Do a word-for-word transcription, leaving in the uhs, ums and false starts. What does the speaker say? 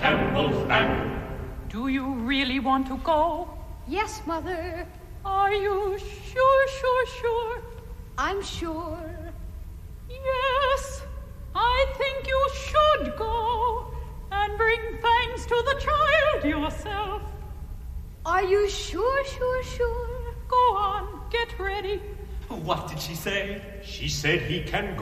devil's back. Do you really want to go? Yes, Mother. Are you sure, sure, sure? I'm sure. Yes, I think you should go and bring thanks to the child yourself. Are you sure, sure, sure? Go on, get ready. What did she say? She said he can go.